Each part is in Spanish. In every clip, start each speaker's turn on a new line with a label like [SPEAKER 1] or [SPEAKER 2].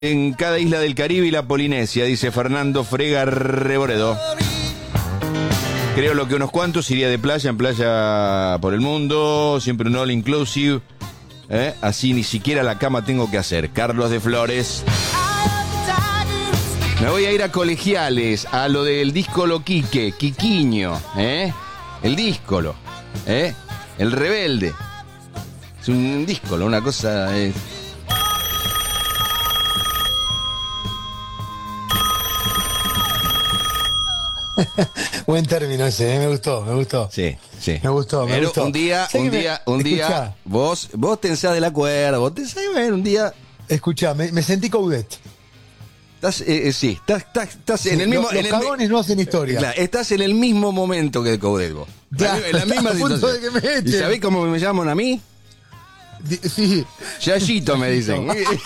[SPEAKER 1] en cada isla del Caribe y la Polinesia, dice Fernando Frega Reboredo. Creo lo que unos cuantos iría de playa en playa por el mundo, siempre un all inclusive, así ni siquiera la cama tengo que hacer. Carlos de Flores. Me voy a ir a Colegiales, a lo del díscolo Quique, Quiquiño, el díscolo, el rebelde. Es un díscolo, una cosa...
[SPEAKER 2] Buen término ese, me gustó.
[SPEAKER 1] Sí.
[SPEAKER 2] Me gustó.
[SPEAKER 1] Un día, vos tensás de la cuerda, vos tensás, bueno, un día...
[SPEAKER 2] Escuchá, me sentí Coudet.
[SPEAKER 1] Estás en el mismo...
[SPEAKER 2] Los cagones no hacen historia.
[SPEAKER 1] Claro, estás en el mismo momento que el Coudet, vos.
[SPEAKER 2] Claro,
[SPEAKER 1] en la misma
[SPEAKER 2] a punto
[SPEAKER 1] situación.
[SPEAKER 2] de que me echen.
[SPEAKER 1] ¿Y sabés cómo me llaman a mí?
[SPEAKER 2] Sí.
[SPEAKER 1] Yayito me dicen.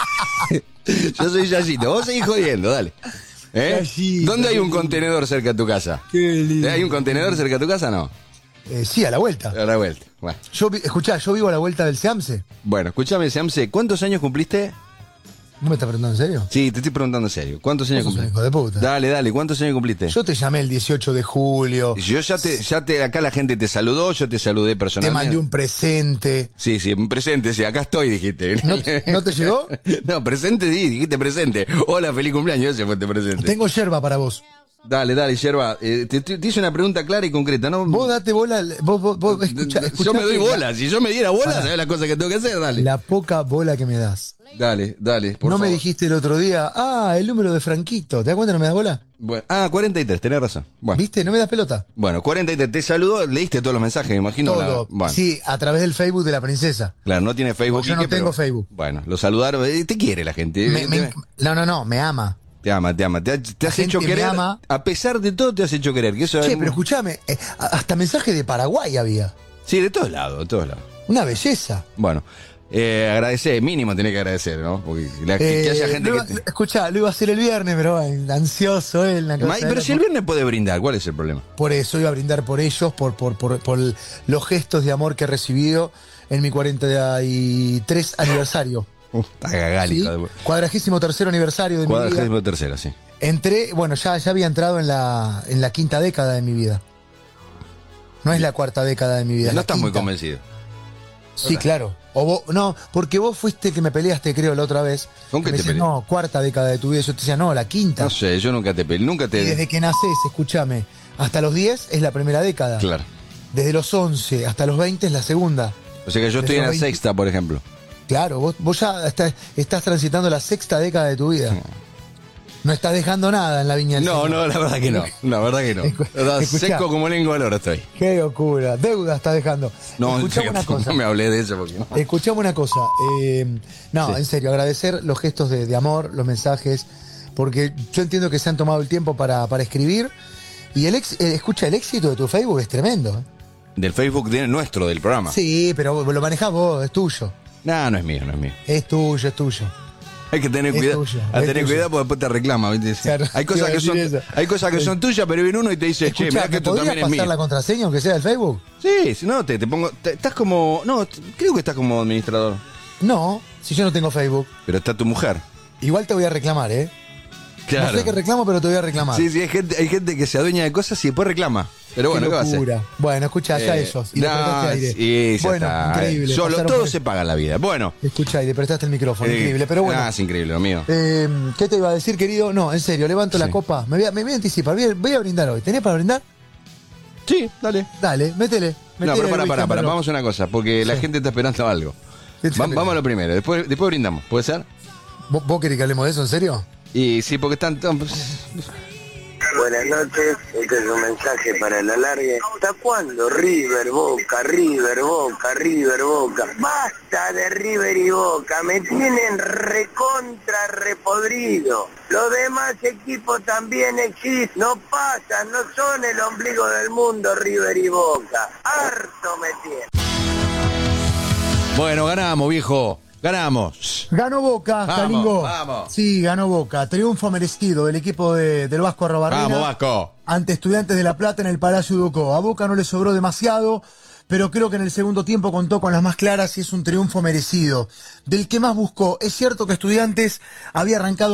[SPEAKER 1] Yo soy Yayito. Vos seguís jodiendo, dale.
[SPEAKER 2] Yayito,
[SPEAKER 1] ¿Dónde hay un contenedor cerca de tu casa?
[SPEAKER 2] Qué lindo.
[SPEAKER 1] ¿Hay un contenedor cerca de tu casa? No.
[SPEAKER 2] Sí, a la vuelta.
[SPEAKER 1] A la vuelta. Bueno,
[SPEAKER 2] Escuchá, yo vivo a la vuelta del Seamse.
[SPEAKER 1] Escúchame, Seamse, ¿cuántos años cumpliste?
[SPEAKER 2] ¿No me estás preguntando en serio?
[SPEAKER 1] Sí, te estoy preguntando en serio. ¿Cuántos años
[SPEAKER 2] Vos sos un
[SPEAKER 1] cumpliste?
[SPEAKER 2] hijo de puta.
[SPEAKER 1] Dale, ¿cuántos años cumpliste?
[SPEAKER 2] Yo te llamé el 18 de julio.
[SPEAKER 1] Yo acá la gente te saludó, yo te saludé
[SPEAKER 2] Te
[SPEAKER 1] personalmente.
[SPEAKER 2] mandé un presente.
[SPEAKER 1] Sí, un presente, sí, acá estoy, dijiste.
[SPEAKER 2] ¿No te llegó?
[SPEAKER 1] No, presente, sí, dijiste presente. Hola, feliz cumpleaños, ese fue tu presente.
[SPEAKER 2] Tengo yerba para vos.
[SPEAKER 1] Dale, Yerba. Te hice una pregunta clara y concreta, ¿no?
[SPEAKER 2] Vos date bola. Vos escuchá,
[SPEAKER 1] yo me doy bola. Si yo me diera bola,
[SPEAKER 2] Pará.
[SPEAKER 1] ¿sabes la cosa que tengo que hacer? Dale.
[SPEAKER 2] La poca bola que me das.
[SPEAKER 1] Dale, por
[SPEAKER 2] No
[SPEAKER 1] favor.
[SPEAKER 2] me dijiste el otro día, el número de Franquito. ¿Te das cuenta? ¿No me das bola?
[SPEAKER 1] Bueno, 43, tenés razón. Bueno.
[SPEAKER 2] ¿Viste? ¿No me das pelota?
[SPEAKER 1] Bueno, 43, te saludó, leíste todos los mensajes, me imagino.
[SPEAKER 2] Todo.
[SPEAKER 1] Bueno.
[SPEAKER 2] Sí, a través del Facebook de la princesa.
[SPEAKER 1] Claro, no tiene Facebook.
[SPEAKER 2] Yo no
[SPEAKER 1] Quique,
[SPEAKER 2] tengo
[SPEAKER 1] pero,
[SPEAKER 2] Facebook.
[SPEAKER 1] Bueno, lo saludaron. Te quiere la gente.
[SPEAKER 2] No, me ama.
[SPEAKER 1] Te ama. Te has
[SPEAKER 2] gente
[SPEAKER 1] hecho
[SPEAKER 2] me
[SPEAKER 1] querer.
[SPEAKER 2] ama.
[SPEAKER 1] A pesar de todo, te has hecho querer. Que eso
[SPEAKER 2] Che,
[SPEAKER 1] es-
[SPEAKER 2] pero escúchame, hasta mensaje de Paraguay había.
[SPEAKER 1] Sí, de todos lados.
[SPEAKER 2] Una belleza.
[SPEAKER 1] Bueno, agradecer, mínimo tenés que agradecer, ¿no? Porque que haya gente que...
[SPEAKER 2] Escuchá, lo iba a hacer el viernes, pero ansioso él.
[SPEAKER 1] Pero si el viernes puede brindar, ¿cuál es el problema?
[SPEAKER 2] Por eso iba a brindar por ellos, por los gestos de amor que he recibido en mi 43 aniversario.
[SPEAKER 1] Está gagálico.
[SPEAKER 2] ¿Sí? 43º aniversario de mi vida.
[SPEAKER 1] 43º, sí.
[SPEAKER 2] Entré, bueno, ya había entrado en la quinta década de mi vida. No es la cuarta década de mi vida.
[SPEAKER 1] No
[SPEAKER 2] es la
[SPEAKER 1] estás muy
[SPEAKER 2] quinta.
[SPEAKER 1] convencido.
[SPEAKER 2] Sí, claro. No, porque vos fuiste el que me peleaste, creo, la otra vez.
[SPEAKER 1] ¿Con qué
[SPEAKER 2] me
[SPEAKER 1] te
[SPEAKER 2] decías,
[SPEAKER 1] peleé?
[SPEAKER 2] no, cuarta década de tu vida. Yo te decía, no, la quinta.
[SPEAKER 1] No sé, yo nunca te peleé, nunca
[SPEAKER 2] Y
[SPEAKER 1] te...
[SPEAKER 2] desde que nacés, escúchame, hasta los 10 es la primera década.
[SPEAKER 1] Claro.
[SPEAKER 2] Desde los 11 hasta los 20 es la segunda.
[SPEAKER 1] O sea que yo estoy en la
[SPEAKER 2] Desde los 20.
[SPEAKER 1] sexta, por ejemplo.
[SPEAKER 2] Claro, vos ya estás transitando la sexta década de tu vida. No estás dejando nada en la viña del
[SPEAKER 1] No,
[SPEAKER 2] Señor.
[SPEAKER 1] la verdad que no. La verdad que no. Estás
[SPEAKER 2] Escuchá.
[SPEAKER 1] seco como lengua al oro estoy.
[SPEAKER 2] Qué locura. Deuda estás dejando.
[SPEAKER 1] No, en
[SPEAKER 2] Escuchame
[SPEAKER 1] serio,
[SPEAKER 2] una cosa.
[SPEAKER 1] no me hablé de eso porque no.
[SPEAKER 2] Escuchame una cosa. No,
[SPEAKER 1] Sí.
[SPEAKER 2] en serio, agradecer los gestos de amor, los mensajes, porque yo entiendo que se han tomado el tiempo para escribir. Y escucha, el éxito de tu Facebook es tremendo. ¿Eh?
[SPEAKER 1] Del Facebook nuestro, del programa.
[SPEAKER 2] Sí, pero lo manejás vos, es tuyo.
[SPEAKER 1] No es mío.
[SPEAKER 2] Es tuyo.
[SPEAKER 1] Hay que tener
[SPEAKER 2] Es
[SPEAKER 1] cuidado.
[SPEAKER 2] tuyo,
[SPEAKER 1] Hay que
[SPEAKER 2] es
[SPEAKER 1] tener
[SPEAKER 2] tuyo.
[SPEAKER 1] cuidado porque después te reclama. ¿Viste?
[SPEAKER 2] Claro,
[SPEAKER 1] hay cosas
[SPEAKER 2] te iba a decir eso.
[SPEAKER 1] hay cosas que son tuyas, pero viene uno y te dice, che,
[SPEAKER 2] Escuchá,
[SPEAKER 1] mirá que
[SPEAKER 2] ¿me
[SPEAKER 1] esto
[SPEAKER 2] podrías
[SPEAKER 1] también es
[SPEAKER 2] pasar
[SPEAKER 1] mío.
[SPEAKER 2] la contraseña, aunque sea del Facebook?
[SPEAKER 1] Sí, si no, te pongo. Estás como. No, creo que estás como administrador.
[SPEAKER 2] No, si yo no tengo Facebook.
[SPEAKER 1] Pero está tu mujer.
[SPEAKER 2] Igual te voy a reclamar, ¿eh?
[SPEAKER 1] Claro.
[SPEAKER 2] No sé qué reclamo, pero te voy a reclamar.
[SPEAKER 1] Sí, hay gente que se adueña de cosas y después reclama. Pero bueno, ¿qué va a hacer?
[SPEAKER 2] locura. Bueno, escucha, ya ellos. Y le prestaste aire.
[SPEAKER 1] Sí, ya
[SPEAKER 2] bueno,
[SPEAKER 1] está.
[SPEAKER 2] increíble. pasaron
[SPEAKER 1] Todo
[SPEAKER 2] por-
[SPEAKER 1] se paga en la vida. Bueno.
[SPEAKER 2] Escucha, y le prestaste el micrófono. Increíble, pero bueno.
[SPEAKER 1] Es increíble, lo mío.
[SPEAKER 2] ¿Qué te iba a decir, querido? No, en serio, levanto la
[SPEAKER 1] Sí.
[SPEAKER 2] copa. Me voy a anticipar. Voy a brindar hoy. ¿Tenés para brindar?
[SPEAKER 1] Sí, dale.
[SPEAKER 2] Dale, métele.
[SPEAKER 1] No, pero
[SPEAKER 2] Métele,
[SPEAKER 1] para.
[SPEAKER 2] Luis,
[SPEAKER 1] Vamos a una cosa, porque la
[SPEAKER 2] Sí.
[SPEAKER 1] gente está esperando algo.
[SPEAKER 2] ¿Qué te
[SPEAKER 1] Vamos a lo primero, después brindamos, ¿puede ser?
[SPEAKER 2] ¿Vos querés que hablemos de eso, en serio?
[SPEAKER 1] Y sí, porque están...
[SPEAKER 3] Buenas noches, este es un mensaje para el alargue. ¿Hasta cuándo River, Boca, River, Boca, River, Boca? Basta de River y Boca, me tienen recontra repodrido. Los demás equipos también existen, no pasan, no son el ombligo del mundo River y Boca. Harto me tienen.
[SPEAKER 1] Bueno, ganamos, viejo. Ganamos.
[SPEAKER 2] Ganó Boca,
[SPEAKER 1] Vamos,
[SPEAKER 2] Calingo.
[SPEAKER 1] vamos.
[SPEAKER 2] Sí, ganó Boca. Triunfo merecido del equipo del Vasco Arrobarrena.
[SPEAKER 1] Vamos, Vasco.
[SPEAKER 2] Ante Estudiantes de La Plata en el Palacio Ducó. A Boca no le sobró demasiado, pero creo que en el segundo tiempo contó con las más claras y es un triunfo merecido. Del que más buscó, es cierto que Estudiantes había arrancado